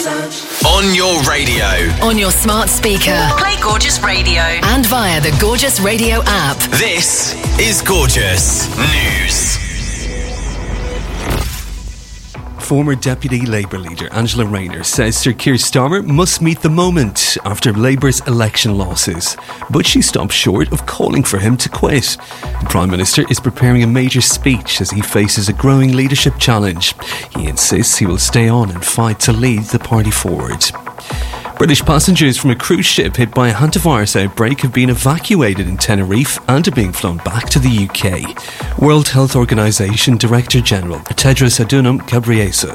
On your radio. On your smart speaker. Play Gorgeous Radio. And via the Gorgeous Radio app. This is Gorgeous News. Former Deputy Labour leader Angela Rayner says Sir Keir Starmer must meet the moment after Labour's election losses. But she stopped short of calling for him to quit. The Prime Minister is preparing a major speech as he faces a growing leadership challenge. He insists he will stay on and fight to lead the party forward. British passengers from a cruise ship hit by a hantavirus outbreak have been evacuated in Tenerife and are being flown back to the UK. World Health Organization Director General Tedros Adhanom Ghebreyesus